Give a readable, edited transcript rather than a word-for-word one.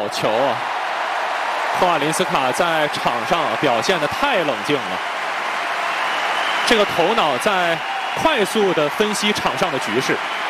好球啊！科瓦林斯卡在场上表现得太冷静了，这个头脑在快速地分析场上的局势。